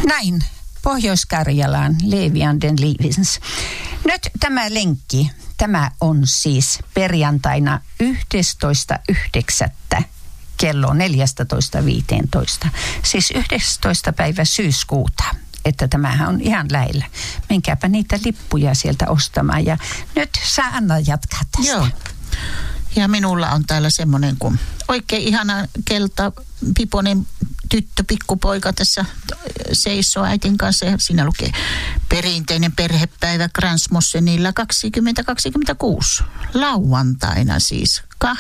Näin. Pohjois-Karjalaan Levianden Livens. Nyt tämä lenkki. Tämä on siis perjantaina 11.9. kello 14.15. Siis 11. päivä syyskuuta. Että tämähän on ihan lähellä. Menkääpä niitä lippuja sieltä ostamaan. Ja nyt sä Anna jatkaa tästä. Joo. Ja minulla on täällä semmoinen kuin oikein ihana piponen tyttö, pikkupoika tässä seisoo äitin kanssa. Ja siinä lukee perinteinen perhepäivä Kransmossenilla 2026. Lauantaina siis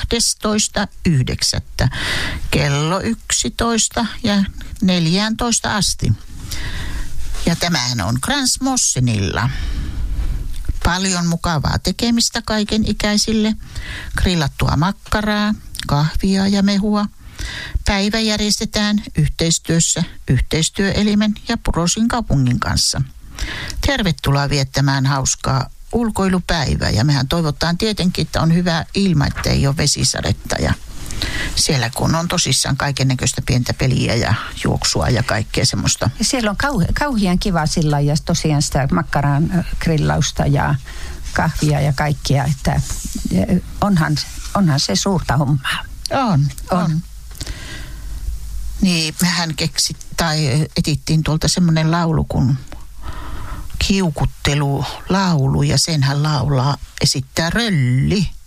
12.9. kello 11 ja 14 asti. Ja tämähän on Kransmossenilla. Paljon mukavaa tekemistä kaiken ikäisille, grillattua makkaraa, kahvia ja mehua. Päivä järjestetään yhteistyössä yhteistyöelimen ja Purosin kaupungin kanssa. Tervetuloa viettämään hauskaa ulkoilupäivää ja mehän toivotaan tietenkin, että on hyvä ilma, ettei ole vesisadetta ja siellä kun on tosissaan kaikennäköistä pientä peliä ja juoksua ja kaikkea semmoista. Ja siellä on kauhean kiva sillä ja tosiaan sitä makkaran grillausta ja kahvia ja kaikkia, että onhan se suurta hommaa. On. Niin, mehän etittiin tuolta semmoinen laulu kuin kiukuttelulaulu ja senhän esittää Rölli.